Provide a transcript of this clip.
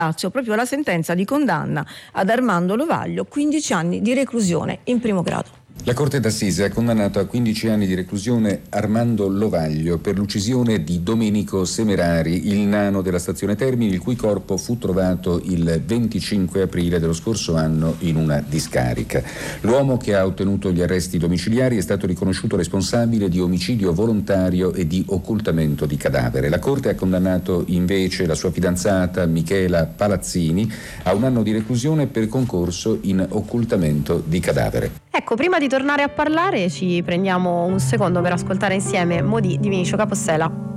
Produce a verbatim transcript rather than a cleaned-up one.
Lazio proprio la sentenza di condanna ad Armando Lovaglio, quindici anni di reclusione in primo grado. La Corte d'Assise ha condannato a quindici anni di reclusione Armando Lovaglio per l'uccisione di Domenico Semerari, il nano della stazione Termini, il cui corpo fu trovato il venticinque aprile dello scorso anno in una discarica. L'uomo, che ha ottenuto gli arresti domiciliari, è stato riconosciuto responsabile di omicidio volontario e di occultamento di cadavere. La Corte ha condannato invece la sua fidanzata Michela Palazzini a un anno di reclusione per concorso in occultamento di cadavere. Ecco, prima di tornare a parlare ci prendiamo un secondo per ascoltare insieme Modi di Vinicio Capossela.